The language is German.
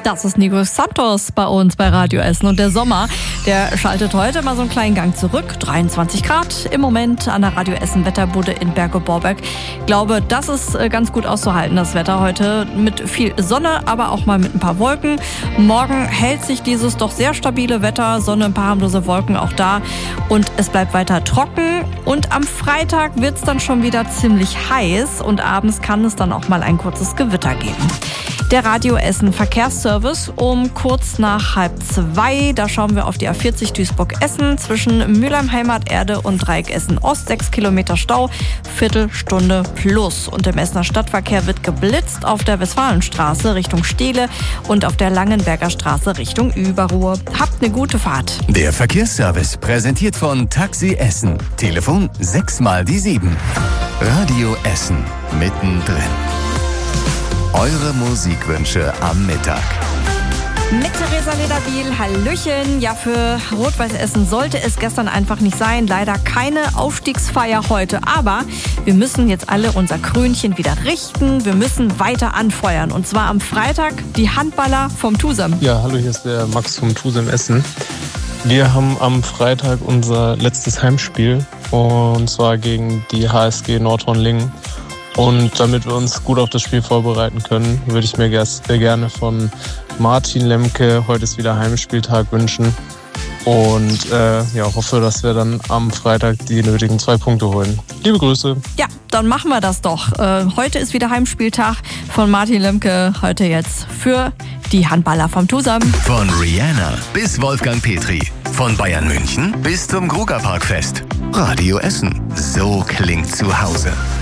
Das ist Nico Santos bei uns bei Radio Essen. Und der Sommer, der schaltet heute mal so einen kleinen Gang zurück. 23 Grad im Moment an der Radio Essen Wetterbude in Berge-Borberg. Ich glaube, das ist ganz gut auszuhalten, das Wetter heute. Mit viel Sonne, aber auch mal mit ein paar Wolken. Morgen hält sich dieses doch sehr stabile Wetter. Sonne, ein paar harmlose Wolken auch da. Und es bleibt weiter trocken. Und am Freitag wird es dann schon wieder ziemlich heiß. Und abends kann es dann auch mal ein kurzes Gewitter geben. Der Radio Essen Verkehrsservice um kurz nach 1:30. Da schauen wir auf die A40 Duisburg-Essen zwischen Mülheim-Heimaterde und Dreieck Essen-Ost. 6 Kilometer Stau, Viertelstunde plus. Und im Essener Stadtverkehr wird geblitzt auf der Westfalenstraße Richtung Steele und auf der Langenberger Straße Richtung Überruhr. Habt eine gute Fahrt. Der Verkehrsservice präsentiert von Taxi Essen. Telefon 6x7. Radio Essen mittendrin. Eure Musikwünsche am Mittag. Mit Theresa Lederbiel, Hallöchen. Ja, für Rot-Weiß Essen sollte es gestern einfach nicht sein. Leider keine Aufstiegsfeier heute. Aber wir müssen jetzt alle unser Krönchen wieder richten. Wir müssen weiter anfeuern. Und zwar am Freitag die Handballer vom TuSam. Ja, hallo, hier ist der Max vom TuSam Essen. Wir haben am Freitag unser letztes Heimspiel. Und zwar gegen die HSG Nordhorn-Lingen. Und damit wir uns gut auf das Spiel vorbereiten können, würde ich mir gerne von Martin Lemke, heute ist wieder Heimspieltag, wünschen. Und hoffe, dass wir dann am Freitag die nötigen 2 Punkte holen. Liebe Grüße. Ja, dann machen wir das doch. Heute ist wieder Heimspieltag von Martin Lemke. Heute jetzt für die Handballer vom TuSam. Von Rihanna bis Wolfgang Petri. Von Bayern München bis zum Krugerparkfest. Radio Essen. So klingt zu Hause.